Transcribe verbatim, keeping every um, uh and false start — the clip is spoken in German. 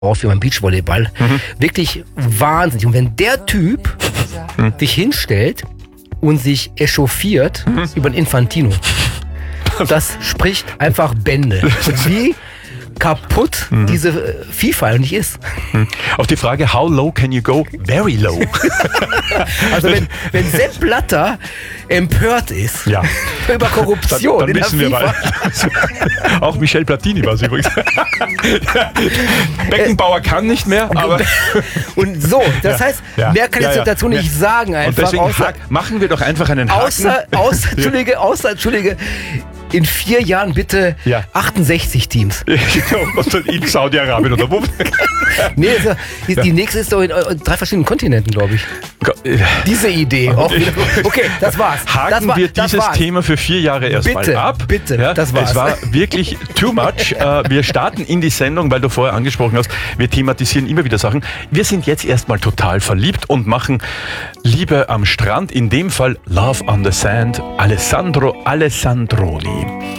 auf wie beim Beachvolleyball. Mhm. Wirklich wahnsinnig. Und wenn der Typ mhm. dich hinstellt und sich echauffiert mhm. über ein Infantino, das spricht einfach Bände. Wie kaputt mhm. diese FIFA nicht ist. Auf die Frage, how low can you go? Very low. Also wenn, wenn Sepp Blatter empört ist ja. über Korruption dann, dann in wissen der wir FIFA. Mal. Auch Michel Platini war es übrigens. Beckenbauer kann nicht mehr, aber... Und so, das ja, heißt, ja, mehr kann ich ja, ja. dazu nicht ja. sagen. Einfach, und deswegen außer, machen wir doch einfach einen Haken. Außer, außer, Entschuldige, außer, Entschuldige, in vier Jahren bitte ja. achtundsechzig Teams. In Saudi-Arabien oder wo? Nee, also, die, die nächste ist doch in, in drei verschiedenen Kontinenten, glaube ich. Diese Idee. Okay, auch wieder, okay das war's. Haken das war, wir dieses war's. Thema für vier Jahre erst bitte, mal ab. Bitte, ja, das war's. Es war wirklich too much. Wir starten in die Sendung, weil du vorher angesprochen hast, wir thematisieren immer wieder Sachen. Wir sind jetzt erstmal total verliebt und machen Liebe am Strand. In dem Fall Love on the Sand. Alessandro Alessandroni.